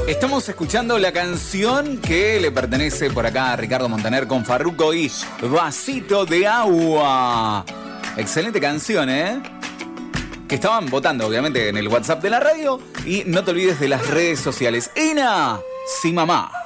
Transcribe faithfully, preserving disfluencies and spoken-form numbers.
Estamos escuchando la canción que le pertenece por acá a Ricardo Montaner con Farruko y Vasito de Agua. Excelente canción, ¿eh? Que estaban votando, obviamente, en el WhatsApp de la radio. Y no te olvides de las redes sociales. Ina, sí mamá.